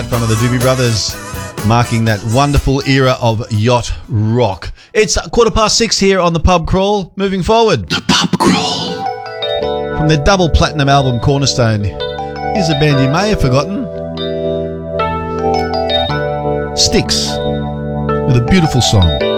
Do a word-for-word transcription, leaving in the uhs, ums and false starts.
Front of the Doobie Brothers, marking that wonderful era of yacht rock. It's quarter past six here on the Pub Crawl. Moving forward, the Pub Crawl from their double platinum album Cornerstone. Here's a band you may have forgotten, Styx, with a beautiful song.